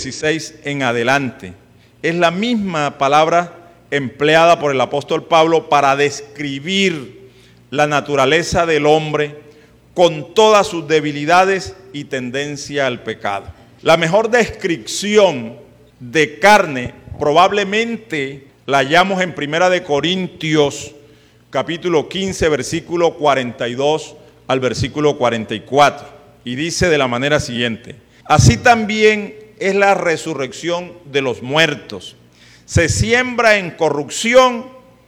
16 en adelante. Es la misma palabra empleada por el apóstol Pablo para describir la naturaleza del hombre con todas sus debilidades y tendencia al pecado. La mejor descripción de carne probablemente la hallamos en 1 Corintios capítulo 15, versículo 42 al versículo 44. Y dice de la manera siguiente: así también es la resurrección de los muertos. Se siembra en corrupción,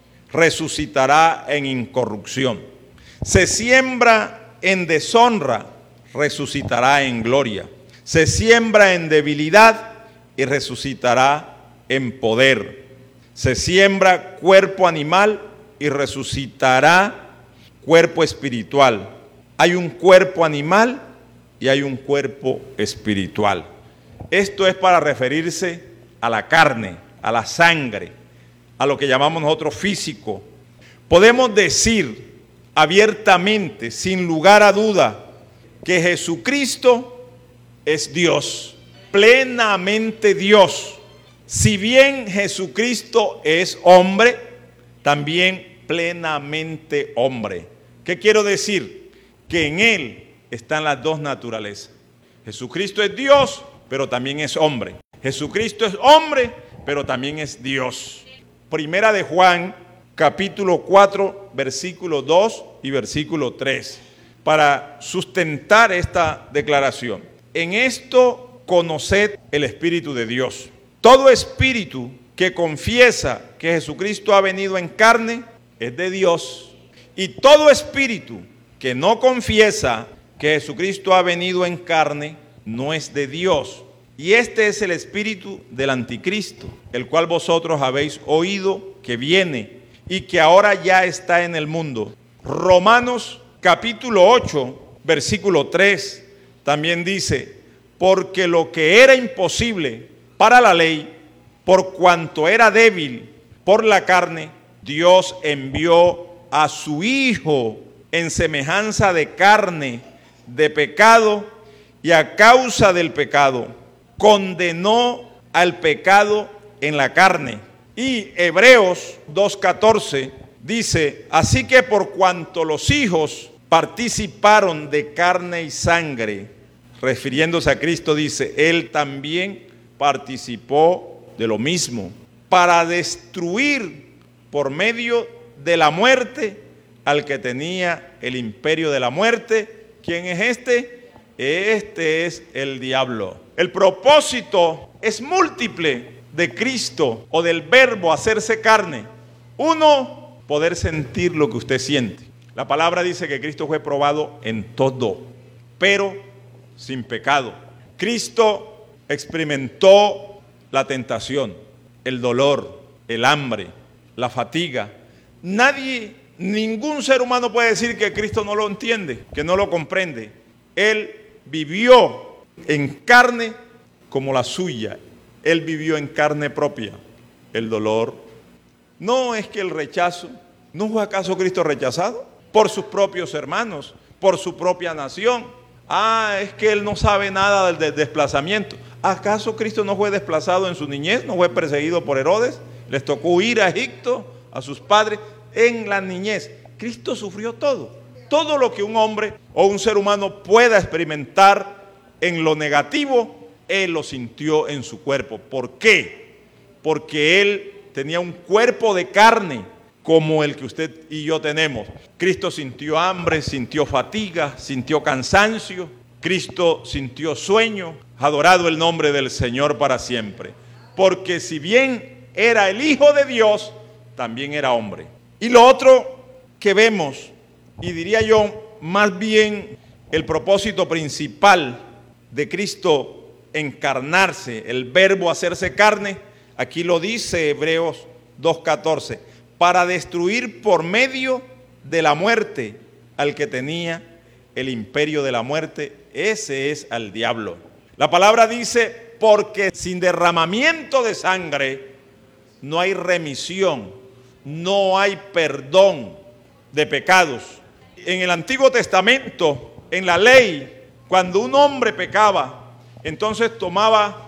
resucitará en incorrupción. Se siembra en deshonra, resucitará en gloria. Se siembra en debilidad y resucitará en poder. Se siembra cuerpo animal y resucitará cuerpo espiritual. Hay un cuerpo animal y hay un cuerpo espiritual. Esto es para referirse a la carne, a la sangre, a lo que llamamos nosotros físico. Podemos decir abiertamente, sin lugar a duda, que Jesucristo es Dios, plenamente Dios. Si bien Jesucristo es hombre, también plenamente hombre. ¿Qué quiero decir? Que en Él están las dos naturalezas. Jesucristo es Dios, pero también es hombre. Jesucristo es hombre, pero también es Dios. Primera de Juan, capítulo 4, versículo 2 y versículo 3, para sustentar esta declaración. En esto conoced el Espíritu de Dios. Todo espíritu que confiesa que Jesucristo ha venido en carne es de Dios. Y todo espíritu que no confiesa que Jesucristo ha venido en carne no es de Dios. Y este es el espíritu del anticristo, el cual vosotros habéis oído que viene y que ahora ya está en el mundo. Romanos capítulo 8, versículo 3 también dice: porque lo que era imposible para la ley, por cuanto era débil por la carne, Dios envió a su Hijo en semejanza de carne, de pecado, y a causa del pecado condenó al pecado en la carne. Y Hebreos 2:14 dice: así que por cuanto los hijos participaron de carne y sangre, refiriéndose a Cristo, dice, Él también participó de lo mismo, para destruir por medio de la muerte al que tenía el imperio de la muerte. ¿Quién es este? Este es el diablo. El propósito es múltiple de Cristo o del verbo hacerse carne. Uno, poder sentir lo que usted siente. La palabra dice que Cristo fue probado en todo, pero sin pecado. Cristo experimentó la tentación, el dolor, el hambre, la fatiga. Ningún ser humano puede decir que Cristo no lo entiende, que no lo comprende. Él vivió en carne como la suya. Él vivió en carne propia el dolor. No es que el rechazo, ¿no fue acaso Cristo rechazado por sus propios hermanos, por su propia nación? Es que Él no sabe nada del desplazamiento. ¿Acaso Cristo no fue desplazado en su niñez? ¿No fue perseguido por Herodes? ¿Les tocó huir a Egipto, a sus padres en la niñez? Cristo sufrió todo. Todo lo que un hombre o un ser humano pueda experimentar en lo negativo, Él lo sintió en su cuerpo. ¿Por qué? Porque Él tenía un cuerpo de carne como el que usted y yo tenemos. Cristo sintió hambre, sintió fatiga, sintió cansancio. Cristo sintió sueño. Adorado el nombre del Señor para siempre. Porque si bien era el Hijo de Dios, también era hombre. Y lo otro que vemos, y diría yo más bien el propósito principal de Cristo encarnarse, el verbo hacerse carne, aquí lo dice Hebreos 2:14, para destruir por medio de la muerte al que tenía el imperio de la muerte, ese es al diablo. La palabra dice, porque sin derramamiento de sangre no hay remisión, no hay perdón de pecados. En el Antiguo Testamento, en la ley, cuando un hombre pecaba, entonces tomaba